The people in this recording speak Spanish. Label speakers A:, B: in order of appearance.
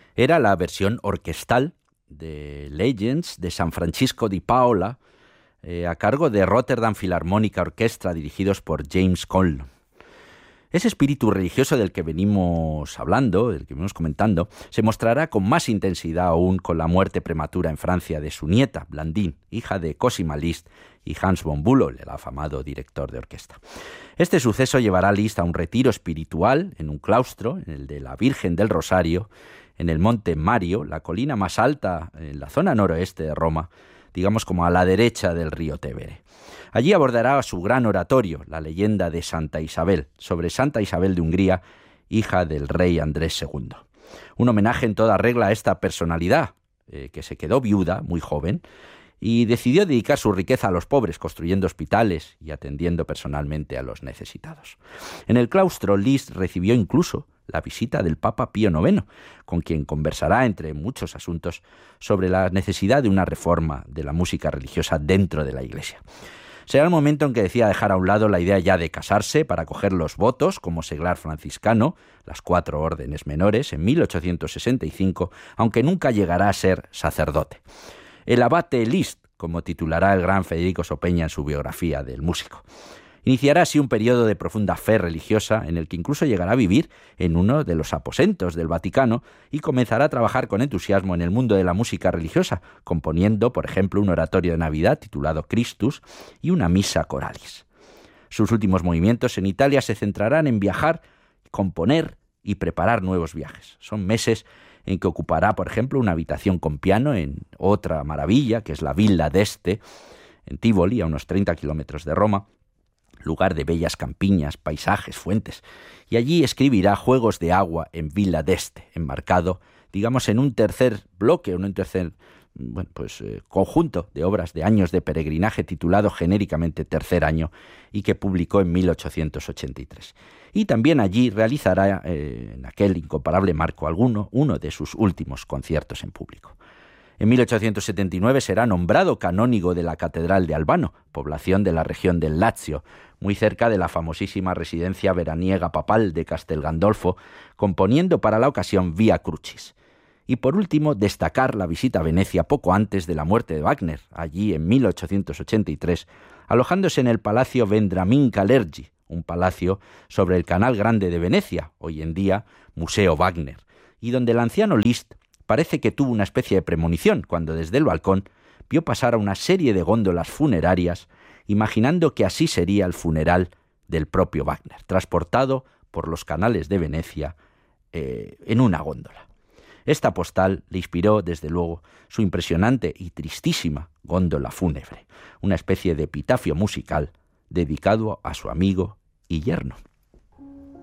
A: Era la versión orquestal de Legends de San Francisco di Paola, a cargo de Rotterdam Philharmonic Orchestra, dirigidos por James Conlon. Ese espíritu religioso del que venimos hablando, del que venimos comentando, se mostrará con más intensidad aún con la muerte prematura en Francia de su nieta, Blandine, hija de Cosima Liszt y Hans von Bülow, el afamado director de orquesta. Este suceso llevará a Liszt a un retiro espiritual en un claustro, en el de la Virgen del Rosario, en el Monte Mario, la colina más alta en la zona noroeste de Roma, digamos como a la derecha del río Tevere. Allí abordará su gran oratorio, la leyenda de Santa Isabel, sobre Santa Isabel de Hungría, hija del rey Andrés II. Un homenaje en toda regla a esta personalidad, que se quedó viuda muy joven, y decidió dedicar su riqueza a los pobres, construyendo hospitales y atendiendo personalmente a los necesitados. En el claustro, Liszt recibió incluso la visita del Papa Pío IX, con quien conversará, entre muchos asuntos, sobre la necesidad de una reforma de la música religiosa dentro de la Iglesia. Será el momento en que decida dejar a un lado la idea ya de casarse para coger los votos como seglar franciscano, las 4 órdenes menores, en 1865, aunque nunca llegará a ser sacerdote. El abate Liszt, como titulará el gran Federico Sopeña en su biografía del músico. Iniciará así un periodo de profunda fe religiosa en el que incluso llegará a vivir en uno de los aposentos del Vaticano y comenzará a trabajar con entusiasmo en el mundo de la música religiosa, componiendo, por ejemplo, un oratorio de Navidad titulado Christus y una misa coralis. Sus últimos movimientos en Italia se centrarán en viajar, componer y preparar nuevos viajes. Son meses en que ocupará, por ejemplo, una habitación con piano en otra maravilla, que es la Villa d'Este, en Tivoli, a unos 30 kilómetros de Roma, lugar de bellas campiñas, paisajes, fuentes, y allí escribirá Juegos de agua en Villa d'Este, enmarcado, digamos, en un tercer bloque, en un tercer conjunto de obras de años de peregrinaje titulado genéricamente Tercer Año y que publicó en 1883. Y también allí realizará, en aquel incomparable marco uno de sus últimos conciertos en público. En 1879 será nombrado canónigo de la Catedral de Albano, población de la región del Lazio, muy cerca de la famosísima residencia veraniega papal de Castel Gandolfo, componiendo para la ocasión Via Crucis. Y por último, destacar la visita a Venecia poco antes de la muerte de Wagner, allí en 1883, alojándose en el Palacio Vendramin Calergi, un palacio sobre el Canal Grande de Venecia, hoy en día Museo Wagner, y donde el anciano Liszt parece que tuvo una especie de premonición cuando desde el balcón vio pasar a una serie de góndolas funerarias, imaginando que así sería el funeral del propio Wagner, transportado por los canales de Venecia en una góndola. Esta postal le inspiró, desde luego, su impresionante y tristísima góndola fúnebre, una especie de epitafio musical dedicado a su amigo y yerno.